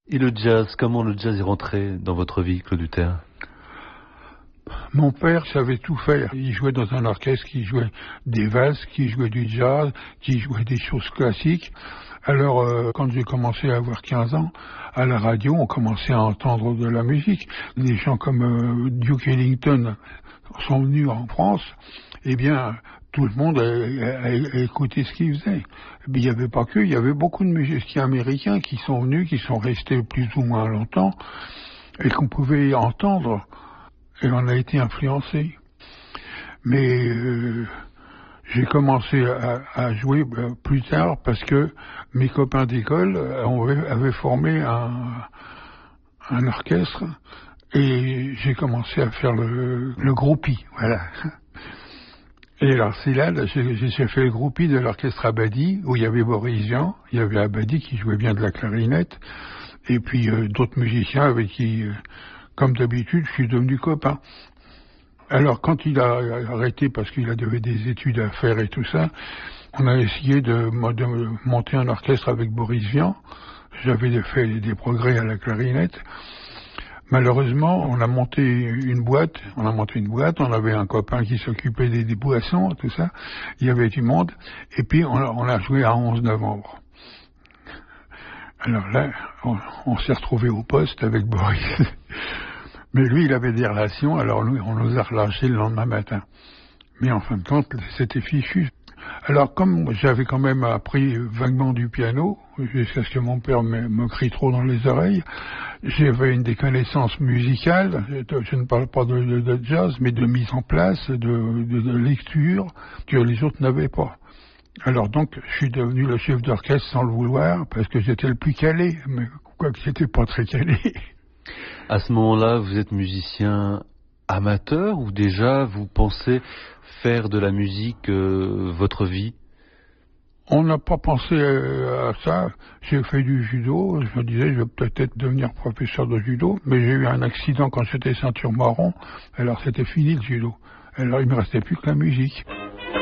Et le jazz, comment le jazz est rentré dans votre vie, Claude Hutter? Mon père savait tout faire. Il jouait dans un orchestre qui jouait des valses, qui jouait du jazz, qui jouait des choses classiques. Alors, quand j'ai commencé à avoir 15 ans, à la radio, on commençait à entendre de la musique. Des gens comme Duke Ellington sont venus en France. Eh bien, tout le monde a écouté ce qu'il faisait. Mais il n'y avait pas que, il y avait beaucoup de musiciens américains qui sont venus, qui sont restés plus ou moins longtemps, et qu'on pouvait entendre. Et on a été influencé. Mais j'ai commencé à jouer plus tard parce que mes copains d'école avaient formé un orchestre et j'ai commencé à faire le groupie, voilà. Et alors c'est là, j'ai fait le groupie de l'orchestre Abadi, où il y avait Boris Vian, il y avait Abadi qui jouait bien de la clarinette, et puis d'autres musiciens avec qui... Comme d'habitude, je suis devenu copain. Alors, quand il a arrêté parce qu'il avait des études à faire et tout ça, on a essayé de monter un orchestre avec Boris Vian. J'avais fait des progrès à la clarinette. Malheureusement, on a monté une boîte, on avait un copain qui s'occupait des boissons, tout ça. Il y avait du monde. Et puis, on a joué à 11 novembre. Alors là, on s'est retrouvé au poste avec Boris. Mais lui, il avait des relations, alors nous, on nous a relâchés le lendemain matin. Mais en fin de compte, c'était fichu. Alors comme j'avais quand même appris vaguement du piano, jusqu'à ce que mon père me crie trop dans les oreilles, j'avais des connaissances musicales, je ne parle pas de jazz, mais de mise en place, de lecture, que les autres n'avaient pas. Alors donc, je suis devenu le chef d'orchestre sans le vouloir, parce que j'étais le plus calé, mais quoique j'étais pas très calé. À ce moment-là, vous êtes musicien amateur ou déjà vous pensez faire de la musique votre vie? On n'a pas pensé à ça. J'ai fait du judo, je me disais je vais peut-être devenir professeur de judo, mais j'ai eu un accident quand j'étais ceinture marron, alors c'était fini le judo. Alors il me restait plus que la musique.